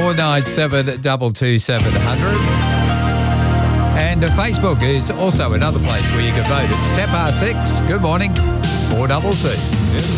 0497 227 700. And Facebook is also another place where you can vote. It's Step R6. Good morning. 4CC.